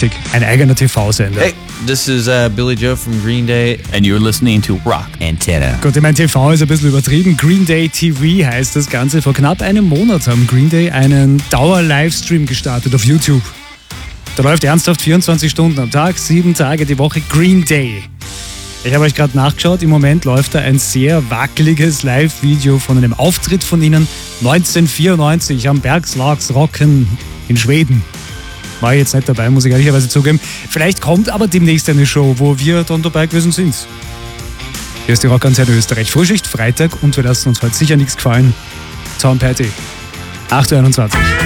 Richtig, ein eigener TV-Sender. Hey, this is Billy Joe from Green Day. And you're listening to Rock Antenne. Gut, ich meine, TV ist ein bisschen übertrieben. Green Day TV heißt das Ganze. Vor knapp einem Monat haben Green Day einen Dauer-Livestream gestartet auf YouTube. Da läuft ernsthaft 24 Stunden am Tag, 7 Tage die Woche Green Day. Ich habe euch gerade nachgeschaut, im Moment läuft da ein sehr wackeliges Live-Video von einem Auftritt von ihnen 1994 am Bergslagsrocken in Schweden. War ich jetzt nicht dabei, muss ich ehrlicherweise zugeben. Vielleicht kommt aber demnächst eine Show, wo wir dann dabei gewesen sind. Hier ist die Rockantenne Österreich. Frühschicht, Freitag und wir lassen uns heute sicher nichts gefallen. Tom Petty, 8:21 Uhr.